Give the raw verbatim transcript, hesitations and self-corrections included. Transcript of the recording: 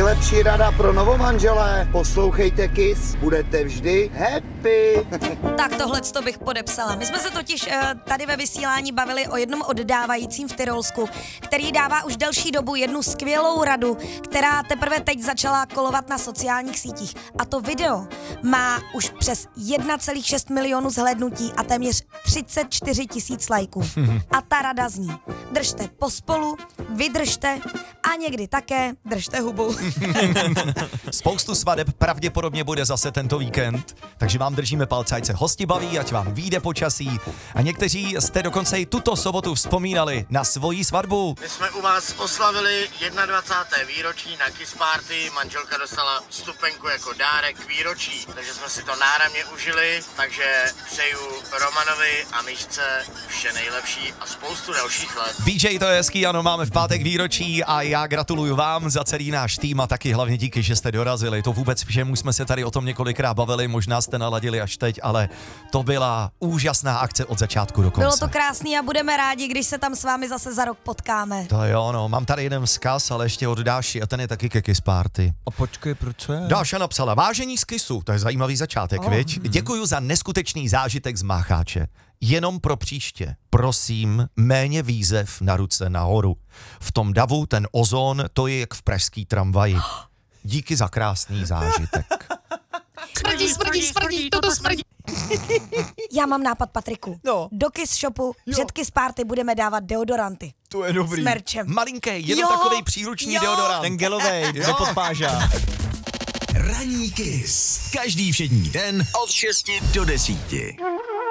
Nejlepší rada pro novomanželé. Poslouchejte Kiss, budete vždy happy. Tak tohleto bych podepsala. My jsme se totiž uh, tady ve vysílání bavili o jednom oddávajícím v Tyrolsku, který dává už delší dobu jednu skvělou radu, která teprve teď začala kolovat na sociálních sítích. A to video má už přes jedna celá šest milionu zhlédnutí a téměř třicet čtyři tisíc lajků. A ta rada zní: držte pospolu, vydržte a někdy také držte hubu. Spoustu svadeb pravděpodobně bude zase tento víkend, takže vám držíme palce, ať se hosti baví, ať vám vyjde počasí. A někteří jste dokonce i tuto sobotu vzpomínali na svoji svatbu. My jsme u vás oslavili dvacáté první výročí na Kiss Party, manželka dostala vstupenku jako dárek k výročí, takže jsme si to náramně užili, takže přeju Romanovi a Míšce vše nejlepší a spoustu dalších let. D J, to je hezký, ano, máme v pátek výročí a já gratuluju vám za celý náš tým a taky hlavně díky, že jste dorazili. To vůbec všem, už jsme se tady o tom několikrát bavili, možná jste naladili až teď, ale to byla úžasná akce od začátku do konce. Bylo to krásný a budeme rádi, když se tam s vámi zase za rok potkáme. To jo, no, mám tady jeden vzkaz, ale ještě od Dáši a ten je taky ke Kiss Party. A počkej, proč co je? Dáša napsala: vážení z Kissu, to je zajímavý začátek, oh. viď? Děkuju za neskutečný zážitek z Mácháče. Jenom pro příště, prosím, méně výzev na ruce nahoru. V tom davu ten ozon, to je jak v pražský tramvaji. Díky za krásný zážitek. Smrdí, smrdí, smrdí, toto smrdí. Já mám nápad, Patriku. No. Do Kiss Shopu před Kiss Party budeme dávat deodoranty. To je dobrý. S merčem. Malinký, jenom Jo, takovej příruční jo. deodorant. Ten gelovej, do podpáža. Ranní Kiss. Každý všední den od šesti do desíti.